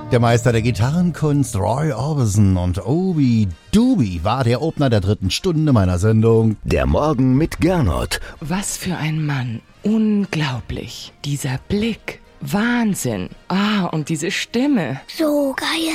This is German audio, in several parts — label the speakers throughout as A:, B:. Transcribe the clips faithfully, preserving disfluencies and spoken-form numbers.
A: Der Meister der Gitarrenkunst Roy Orbison und Obi Doobie war der Opener der dritten Stunde meiner Sendung
B: Der Morgen mit Gernot.
C: Was für ein Mann. Unglaublich. Dieser Blick. Wahnsinn. Ah, und diese Stimme.
D: So geil.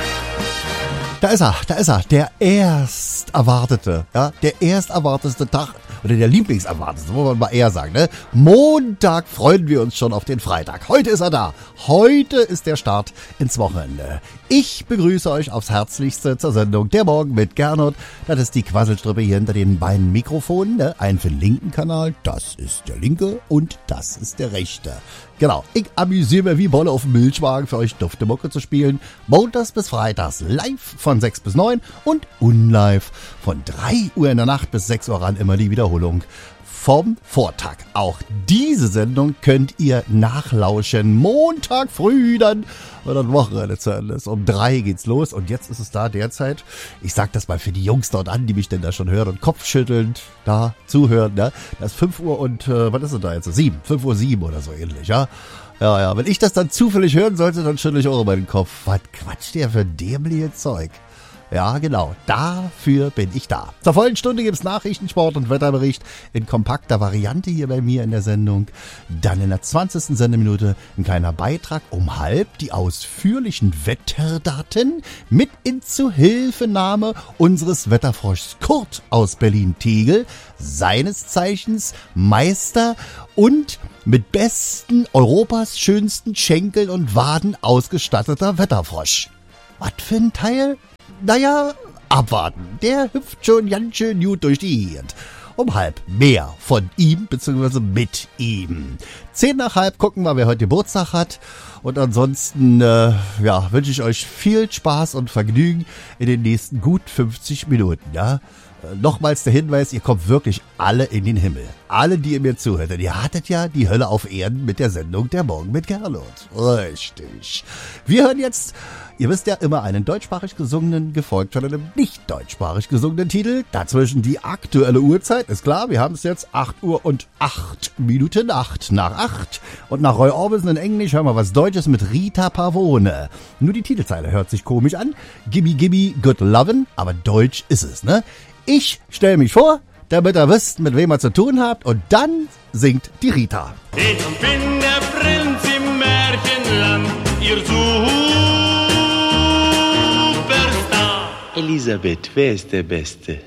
A: Da ist er, da ist er, der erst erwartete, ja, der erst erwartete Tag, oder der Lieblingserwartete, muss man mal eher sagen, ne? Montag freuen wir uns schon auf den Freitag. Heute ist er da. Heute ist der Start ins Wochenende. Ich begrüße euch aufs Herzlichste zur Sendung Der Morgen mit Gernot. Das ist die Quasselstrippe hier hinter den beiden Mikrofonen, ne? Einen für den linken Kanal, das ist der linke, und das ist der rechte. Genau, ich amüsiere mich wie Bolle auf dem Milchwagen, für euch dufte Mucke zu spielen. Montags bis Freitags live von sechs bis neun und unlive von drei Uhr in der Nacht bis sechs Uhr ran, immer die Wiederholung vom Vortag. Auch diese Sendung könnt ihr nachlauschen. Montag früh dann, wenn das Wochenende zu Ende ist. Um drei geht's los und jetzt ist es da derzeit, ich sag das mal für die Jungs dort an, die mich denn da schon hören und kopfschüttelnd da zuhören, ne? Das ist fünf Uhr und, äh, was ist denn da jetzt? sieben, fünf Uhr sieben oder so ähnlich, ja? Ja, ja, wenn ich das dann zufällig hören sollte, dann schüttel ich auch über den Kopf. Was quatscht der für dämliche Zeug? Ja, genau. Dafür bin ich da. Zur vollen Stunde gibt's Nachrichten, Sport und Wetterbericht in kompakter Variante hier bei mir in der Sendung. Dann in der zwanzigsten Sendeminute ein kleiner Beitrag um halb, die ausführlichen Wetterdaten mit in Zuhilfenahme unseres Wetterfroschs Kurt aus Berlin-Tegel, seines Zeichens Meister und mit besten Europas schönsten Schenkeln und Waden ausgestatteter Wetterfrosch. Was für ein Teil? Naja, abwarten. Der hüpft schon ganz schön gut durch die Gegend. Um halb mehr von ihm bzw. mit ihm. Zehn nach halb gucken wir, wer heute Geburtstag hat. Und ansonsten äh, ja, wünsche ich euch viel Spaß und Vergnügen in den nächsten gut fünfzig Minuten. Ja? Äh, nochmals der Hinweis, ihr kommt wirklich alle in den Himmel. Alle, die ihr mir zuhört. Denn ihr hattet ja die Hölle auf Erden mit der Sendung Der Morgen mit Gernot. Richtig. Wir hören jetzt... Ihr wisst ja, immer einen deutschsprachig gesungenen, gefolgt von einem nicht deutschsprachig gesungenen Titel. Dazwischen die aktuelle Uhrzeit, ist klar, wir haben es jetzt acht Uhr und acht Minuten, acht nach acht. Und nach Roy Orbison in Englisch hören wir was Deutsches mit Rita Pavone. Nur die Titelzeile hört sich komisch an. Gimme, gimme, good lovin', aber deutsch ist es, ne? Ich stelle mich vor, damit ihr wisst, mit wem ihr zu tun habt, und dann singt die Rita.
E: Ich bin der Prinz im Märchenland, ihr Superstar.
F: Elisabeth, wer ist der Beste?